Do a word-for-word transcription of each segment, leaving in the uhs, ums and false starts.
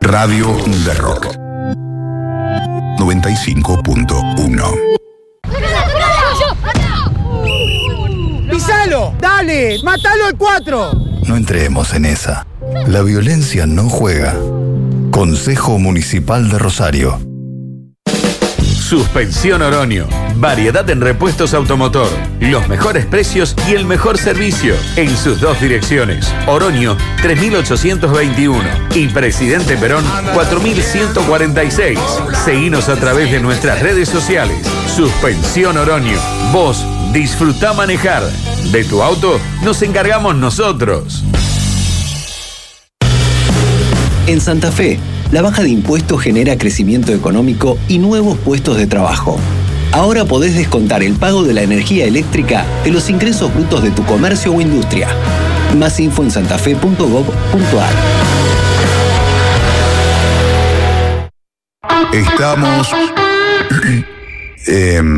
Radio de Rock noventa y cinco punto uno. ¡Pisalo! ¡Dale! ¡Mátalo al cuatro! No entremos en esa. La violencia no juega. Consejo Municipal de Rosario. Suspensión Oroño. Variedad en repuestos automotor. Los mejores precios y el mejor servicio. En sus dos direcciones. Oroño tres mil ochocientos veintiuno y Presidente Perón cuatro mil ciento cuarenta y seis. Seguinos a través de nuestras redes sociales. Suspensión Oroño. Vos disfrutá manejar. De tu auto nos encargamos nosotros. En Santa Fe, la baja de impuestos genera crecimiento económico y nuevos puestos de trabajo. Ahora podés descontar el pago de la energía eléctrica de los ingresos brutos de tu comercio o industria. Más info en santafe punto gob punto ar. Estamos... eh,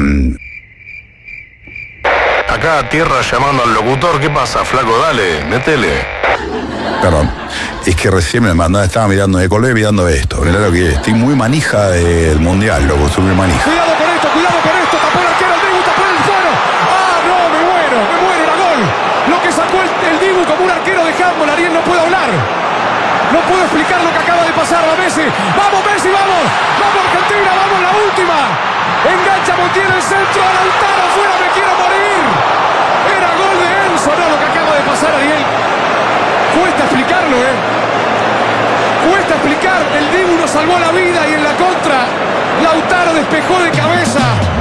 Acá tierra llamando al locutor. ¿Qué pasa, flaco? Dale, métele. Perdón, es que recién me mandaba, estaba mirando de color y mirando esto. Claro que estoy muy manija del mundial, loco, estoy muy manija. Cuidado con esto, cuidado con esto. Tapó el arquero, el Dibu, tapó el disparo. ¡Ah, no! Me muero, me muero, era gol. Lo que sacó el, el Dibu como un arquero de handball, Ariel, no puedo hablar. No puedo explicar lo que acaba de pasar a Messi. ¡Vamos, Messi, vamos! ¡Vamos, Argentina, vamos, la última! Engancha Montiel el centro, a Lautaro, fuera, me quiero morir. Era gol de Enzo, no, lo que acaba de pasar, Ariel. Cuesta explicarlo, ¿eh? Cuesta explicar. El Dibu nos salvó la vida y en la contra, Lautaro despejó de cabeza.